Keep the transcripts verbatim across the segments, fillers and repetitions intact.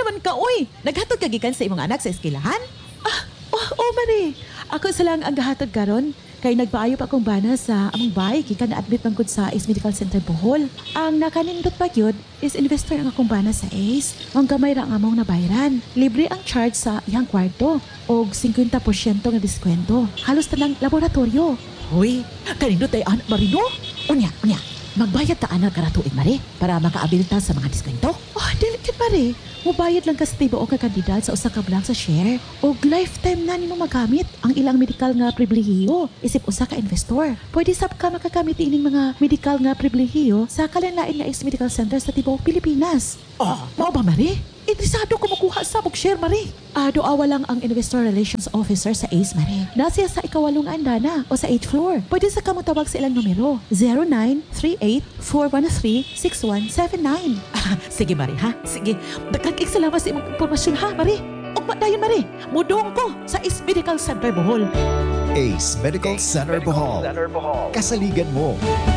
naman ka, uy? Naghatod ka gikan sa imong anak sa eskwelahan? Ah, oh, oh Mari. Ako sa lang ang gahatod karon. Kay nagpaayo pa akong bana sa among bahay gikan na-admit man gud sa Ace Medical Center Bohol. Ang nakanindot pa gyud is investor ang akong bana sa Ace. Ang gamay ra ang among nabayaran. Libre ang charge sa iyang kwarto og fifty percent nga diskwento. Halos tanang laboratorio. Uy, kanindot ay anak Marino? Unya, unya. Magbayad ta anak karatuig, Mari, para makaabil ta sa mga diskwento. Oh, delicate Mari. Mubayad lang ka sa tibuok nga kandidat sa usa ka block sa share. Og lifetime na nimo magamit ang ilang medical nga pribilehiyo isip usa ka investor. Pwede sab ka makagamit ining mga medical nga pribilehiyo sa kalanlain nga Ace Medical Center sa tibuok Pilipinas. Oh, mao ba, Mari? Interesado ko makuha sa mong share, Mari. Ah, doawa lang ang Investor Relations Officer sa Ace, Mari. Nasiya sa ikawalong andana o sa eighth floor. Pwede sa kamo tawag sa ilang numero. zero nine three eight four one three six one seven nine. Ah, sige, Mari, ha? Sige. Nagkakik salamat sa imong impormasyon, ha, Mari? Og dayon, Mari. Mudong ko sa Ace Medical Center Bohol. Ace Medical Center Bohol. Kasaligan mo.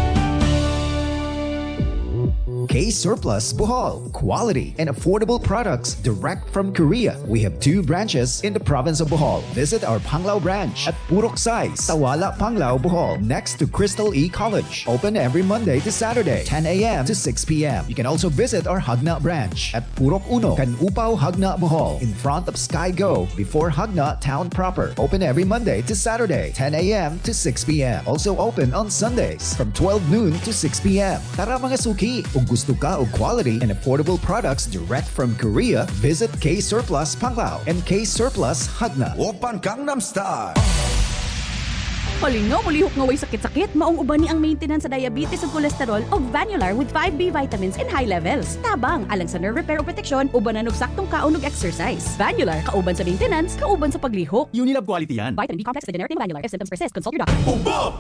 K-Surplus Bohol. Quality and affordable products direct from Korea. We have two branches in the province of Bohol. Visit our Panglao branch at Purok Size, Tawala, Panglao, Bohol, next to Crystal E College. Open every Monday to Saturday, ten a.m. to six p.m. You can also visit our Hagna branch at Purok Uno, Canupaw, Hagna, Bohol, in front of Sky Go, before Hagna Town proper. Open every Monday to Saturday, ten a.m. to six p.m. Also open on Sundays from twelve noon to six p.m. Tara mga suki, kung gusto ka o quality and affordable products direct from Korea, visit K-Surplus Panglao and K-Surplus Hagna. Open Gangnam Style. Palingaw, mulihok nga way sakit-sakit, maong uban ni ang maintenance sa diabetes ug cholesterol og Vanular with five B vitamins in high levels. Tabang, alang sa nerve repair o protection, ubanan og saktong kaon ug exercise. Vanular, kauban sa maintenance, kauban sa paglihok. Unilab quality yan. Vitamin B complex with generic Vanular. If symptoms persist, consult your doctor. Ubo!